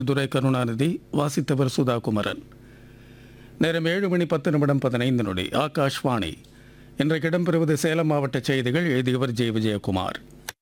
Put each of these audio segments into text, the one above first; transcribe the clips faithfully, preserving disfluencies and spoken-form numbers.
துரை கருணாநிதி. வாசித்தவர் சுதா குமரன். நேரம் ஏழு மணி பத்து நிமிடம் பதினைந்து நொடி. ஆகாஷ்வாணி. இன்றைக்கு இடம்பெறுவது சேலம் மாவட்ட செய்திகள். எழுதியவர் ஜெய விஜயகுமார்.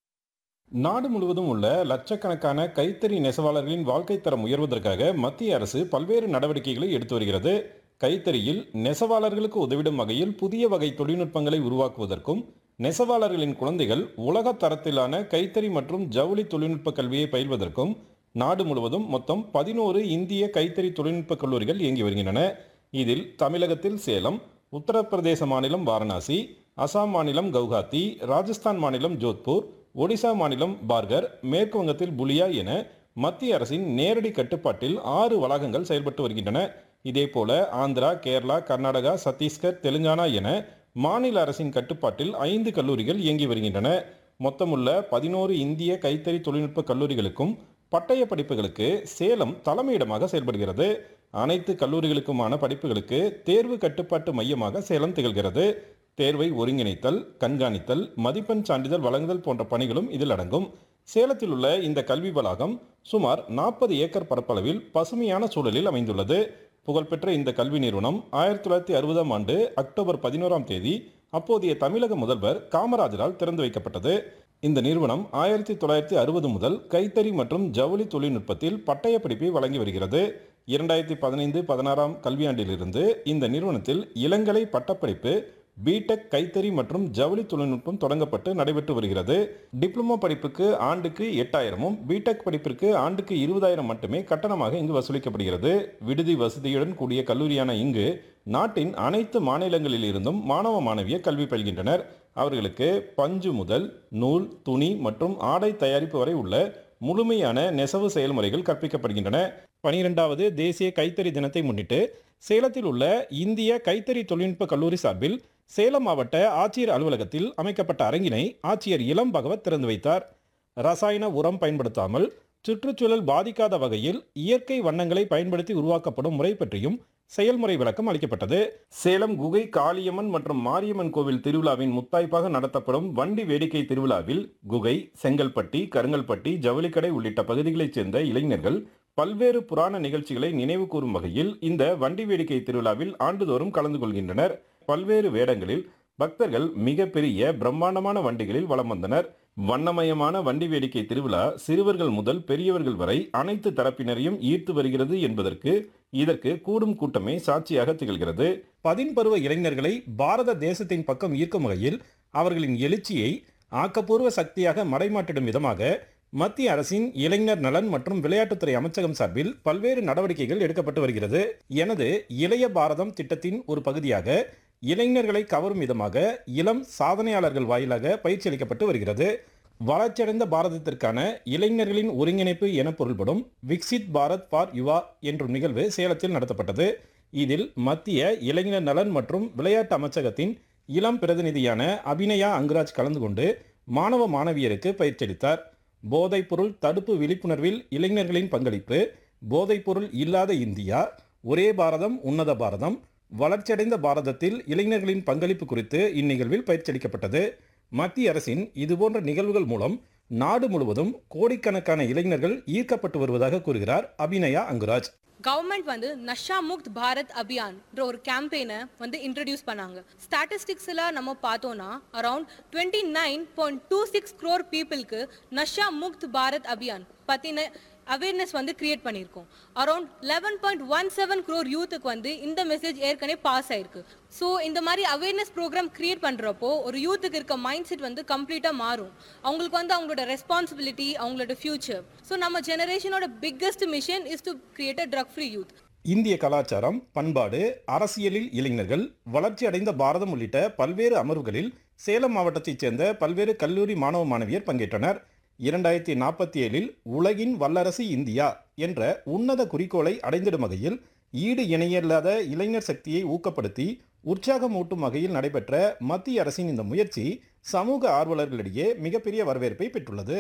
நாடு முழுவதும் உள்ள லட்சக்கணக்கான கைத்தறி நெசவாளர்களின் வாழ்க்கை தரம் உயர்வதற்காக மத்திய அரசு பல்வேறு நடவடிக்கைகளை எடுத்து வருகிறது. கைத்தறியில் நெசவாளர்களுக்கு உதவிடும் வகையில் புதிய வகை தொழில்நுட்பங்களை உருவாக்குவதற்கும், நெசவாளர்களின் குழந்தைகள் உலக தரத்திலான கைத்தறி மற்றும் ஜவுளி தொழில்நுட்ப கல்வியை பயில்வதற்கும் நாடு முழுவதும் மொத்தம் பதினோரு இந்திய கைத்தறி தொழில்நுட்ப கல்லூரிகள் இயங்கி வருகின்றன. இதில் தமிழகத்தில் சேலம், உத்தரப்பிரதேச மாநிலம் வாரணாசி, அசாம் மாநிலம் கவுஹாத்தி, ராஜஸ்தான் மாநிலம் ஜோத்பூர், ஒடிசா மாநிலம் பார்கர், மேற்கு வங்கத்தில் புலியா என மத்திய அரசின் நேரடி கட்டுப்பாட்டில் ஆறு வளாகங்கள் செயல்பட்டு வருகின்றன. இதேபோல ஆந்திரா, கேரளா, கர்நாடகா, சத்தீஸ்கர், தெலுங்கானா என மாநில அரசின் கட்டுப்பாட்டில் ஐந்து கல்லூரிகள் இயங்கி வருகின்றன. மொத்தமுள்ள பதினோரு இந்திய கைத்தறி தொழில்நுட்ப கல்லூரிகளுக்கும் பட்டய படிப்புகளுக்கு சேலம் தலைமையிடமாக செயல்படுகிறது. அனைத்து கல்லூரிகளுக்குமான படிப்புகளுக்கு தேர்வு கட்டுப்பாட்டு மையமாக சேலம் திகழ்கிறது. தேர்வை ஒருங்கிணைத்தல், கண்காணித்தல், மதிப்பெண் சான்றிதழ் வழங்குதல் போன்ற பணிகளும் இதில் அடங்கும். சேலத்தில் உள்ள இந்த கல்வி வளாகம் சுமார் நாற்பது ஏக்கர் பரப்பளவில் பசுமையான சூழலில் அமைந்துள்ளது. புகழ்பெற்ற இந்த கல்வி நிறுவனம் ஆயிரத்தி தொள்ளாயிரத்தி அறுபதாம் ஆண்டு அக்டோபர் பதினோராம் தேதி அப்போதைய தமிழக முதல்வர் காமராஜரால் திறந்து வைக்கப்பட்டது. இந்த நிறுவனம் ஆயிரத்தி தொள்ளாயிரத்தி அறுபது முதல் கைத்தறி மற்றும் ஜவுளி தொழில்நுட்பத்தில் பட்டய படிப்பை வழங்கி வருகிறது. இரண்டாயிரத்தி பதினைந்து பதினாறாம் கல்வியாண்டிலிருந்து இந்த நிறுவனத்தில் இளங்கலை பட்டப்படிப்பு, பிடெக் கைத்தறி மற்றும் ஜவுளி தொழில்நுட்பம் தொடங்கப்பட்டு நடைபெற்று வருகிறது. டிப்ளமோ படிப்புக்கு ஆண்டுக்கு எட்டாயிரமும், பிடெக் படிப்பிற்கு ஆண்டுக்கு இருபதாயிரம் மட்டுமே கட்டணமாக இங்கு வசூலிக்கப்படுகிறது. விடுதி வசதியுடன் கூடிய கல்லூரியான இங்கு நாட்டின் அனைத்து மாநிலங்களில் இருந்தும் மாணவ மாணவியர் கல்வி பயில்கின்றனர். அவர்களுக்கு பஞ்சு முதல் நூல், துணி மற்றும் ஆடை தயாரிப்பு வரை உள்ள முழுமையான நெசவு செயல்முறைகள் கற்பிக்கப்படுகின்றன. பனிரெண்டாவது தேசிய கைத்தறி தினத்தை முன்னிட்டு சேலத்தில் உள்ள இந்திய கைத்தறி தொழில்நுட்ப கல்லூரி சார்பில் சேலம் மாவட்ட ஆட்சியர் அலுவலகத்தில் அமைக்கப்பட்ட அரங்கினை ஆட்சியர் இளம் பகவத் திறந்து வைத்தார். ரசாயன உரம் பயன்படுத்தாமல் சுற்றுச்சூழல் பாதிக்காத வகையில் இயற்கை வண்ணங்களை பயன்படுத்தி உருவாக்கப்படும் முறை பற்றியும் செயல்முறை விளக்கம் அளிக்கப்பட்டது. சேலம் குகை காளியம்மன் மற்றும் மாரியம்மன் கோவில் திருவிழாவின் முத்தாய்ப்பாக நடத்தப்படும் வண்டி வேடிக்கை திருவிழாவில் குகை, செங்கல்பட்டி, கருங்கல்பட்டி, ஜவுளிக்கடை உள்ளிட்ட பகுதிகளைச் சேர்ந்த இளைஞர்கள் பல்வேறு புராண நிகழ்ச்சிகளை நினைவு கூறும் வகையில் இந்த வண்டி வேடிக்கை திருவிழாவில் ஆண்டுதோறும் கலந்து கொள்கின்றனர். பல்வேறு வேடங்களில் பக்தர்கள் மிகப்பெரிய பிரம்மாண்டமான வண்டிகளில் வலம் வந்தனர். வண்ணமயமான வண்டி வேடிக்கை திருவிழா சிறுவர்கள் முதல் பெரியவர்கள் வரை அனைத்து தரப்பினரையும் ஈர்த்து வருகிறது என்பதற்கு இதற்கு கூடும் கூட்டமே சாட்சியாக திகழ்கிறது. பதின்பருவ இளைஞர்களை பாரத தேசத்தின் பக்கம் ஈர்க்கும் வகையில் அவர்களின் எழுச்சியை ஆக்கப்பூர்வ சக்தியாக மடைமாற்றிடும் விதமாக மத்திய அரசின் இளைஞர் நலன் மற்றும் விளையாட்டுத்துறை அமைச்சகம் சார்பில் பல்வேறு நடவடிக்கைகள் எடுக்கப்பட்டு வருகிறது. எனது இளைய பாரதம் திட்டத்தின் ஒரு பகுதியாக இளைஞர்களை கவரும் விதமாக இளம் சாதனையாளர்கள் வாயிலாக பயிற்சி அளிக்கப்பட்டு வருகிறது. வளர்ச்சியடைந்த பாரதத்திற்கான இளைஞர்களின் ஒருங்கிணைப்பு என பொருள்படும் விக்சித் பாரத் ஃபார் யுவா என்ற நிகழ்வு சேலத்தில் நடத்தப்பட்டது. இதில் மத்திய இளைஞர் நலன் மற்றும் விளையாட்டு அமைச்சகத்தின் இளம் பிரதிநிதியான அபிநயா அங்குராஜ் கலந்து கொண்டு மாணவ மாணவியருக்கு பயிற்சியளித்தார். போதைப்பொருள் தடுப்பு விழிப்புணர்வில் இளைஞர்களின் பங்களிப்பு, போதைப்பொருள் இல்லாத இந்தியா, ஒரே பாரதம் உன்னத பாரதம், வளர்ச்சியடைந்த பாரதத்தில் இளைஞர்களின் பங்களிப்பு குறித்து இந்நிகழ்வில் பயிற்சியளிக்கப்பட்டது. மத்திய அரசின் இதுபோன்ற நிகழ்வுகள் மூலம் நாடு முழுவதும் கோடிக்கணக்கான இளைஞர்கள் ஈர்க்கப்பட்டு வருவதாக கூறுகிறார் அபிநயா அங்குராஜ். கவர்மெண்ட் வந்து நஷா முக்த் பாரத் அபியான் ஒரு கேம்பெயினை வந்து இன்ட்ரடியூஸ் பண்ணாங்க. ஸ்டாட்டிஸ்டிக்ஸில் நம்ம பார்த்தோன்னா around twenty nine point two six crore பீப்புளுக்கு நஷா முக்த் பாரத் அபியான் பற்றின அவேர்னஸ் வந்து கிரியேட் பண்ணியிருக்கோம். Around eleven point one seven crore யூத்துக்கு வந்து இந்த மெசேஜ் ஏற்கனவே பாஸ் ஆயிருக்கு. ஸோ இந்த மாதிரி அவேர்னஸ் ப்ரோக்ராம் கிரியேட் பண்ணுறப்போ ஒரு யூத்துக்கு இருக்க மைண்ட் செட் வந்து கம்ப்ளீட்டாக மாறும். அவங்களுக்கு வந்து அவங்களோட ரெஸ்பான்சிபிலிட்டி, அவங்களோட ஃபியூச்சர். ஸோ நம்ம ஜெனரேஷனோட biggest mission is to create a drug free youth. இந்திய கலாச்சாரம், பண்பாடு, அரசியலில் இளைஞர்கள், வளர்ச்சி அடைந்த பாரதம் உள்ளிட்ட பல்வேறு அமர்வுகளில் சேலம் மாவட்டத்தைச் சேர்ந்த பல்வேறு கல்லூரி மாணவ மாணவியர் பங்கேற்றனர். இரண்டாயிரத்தி நாற்பத்தி ஏழில் உலகின் வல்லரசு இந்தியா என்ற உன்னத குறிக்கோளை அடைந்திடும் வகையில் ஈடு இணையில்லாத இளைஞர் சக்தியை ஊக்கப்படுத்தி உற்சாகமூட்டும் வகையில் நடைபெற்ற மத்திய அரசின் இந்த முயற்சி சமூக ஆர்வலர்களிடையே மிகப்பெரிய வரவேற்பை பெற்றுள்ளது.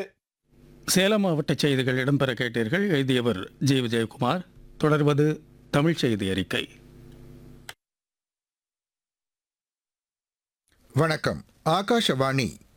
சேலம் மாவட்ட செய்திகள் இடம்பெற கேட்டீர்கள். எழுதியவர் ஜி விஜயகுமார். தொடர்வது தமிழ் செய்தி அறிக்கை. வணக்கம். ஆகாஷவாணி.